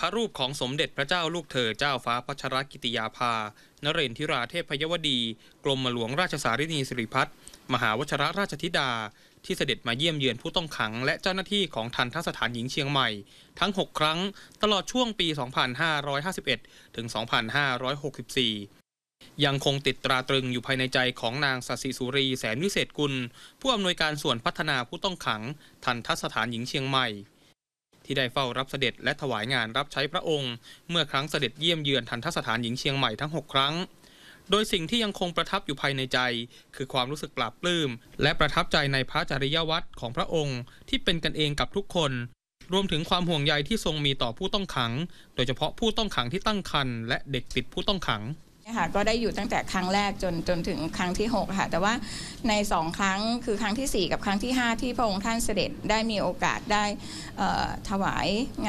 ระรูปของสมเด็จพระเจ้าลูกเธอเจ้าฟ้าพัชรกิติยาภานเรนทิราเทพยวดีกรมหลวงราชสารินีสิริพัฒน์มหาวชิรราชธิดาที่เสด็จมาเยี่ยมเยือนผู้ต้องขังและเจ้าหน้าที่ของทัณฑสถานหญิงเชียงใหม่ทั้ง6ครั้งตลอดช่วงปี 2551 ถึง 2564 ยังคงติดตราตรึงอยู่ภายในใจของนางศศิสุรีแสนวิเศษกุลผู้อำนวยการส่วนพัฒนาผู้ต้องขังทัณฑสถานหญิงเชียงใหม่ที่ได้เฝ้ารับเสด็จและถวายงานรับใช้พระองค์เมื่อครั้งเสด็จเยี่ยมเยือนทัณฑสถานหญิงเชียงใหม่ทั้ง6ครั้งโดยสิ่งที่ยังคงประทับอยู่ภายในใจคือความรู้สึกปลาบปลื้มและประทับใจในพระจริยวัตรของพระองค์ที่เป็นกันเองกับทุกคนรวมถึงความห่วงใยที่ทรงมีต่อผู้ต้องขังโดยเฉพาะผู้ต้องขังที่ตั้งครรภ์และเด็กติดผู้ต้องขังค่ะก็ได้อยู่ตั้งแต่ครั้งแรกจนถึงครั้งที่6ค่ะแต่ว่าใน2ครั้งคือครั้งที่4กับครั้งที่5ที่พระองค์ท่านเสด็จได้มีโอกาสได้ถวาย